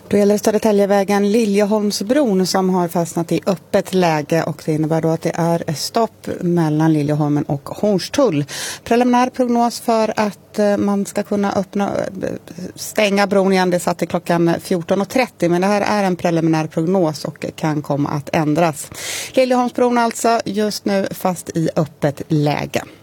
Då gäller det Södertäljevägen Liljeholmsbron som har fastnat i öppet läge, och det innebär då att det är stopp mellan Liljeholmen och Hornstull. Preliminär prognos för att man ska kunna stänga bron igen, det satt till klockan 14.30, men det här är en preliminär prognos och kan komma att ändras. Liljeholmsbron alltså just nu fast i öppet läge.